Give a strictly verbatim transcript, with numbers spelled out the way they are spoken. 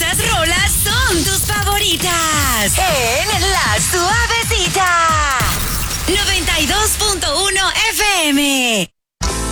estas rolas son tus favoritas. En La Suavecita. noventa y dos punto uno F M.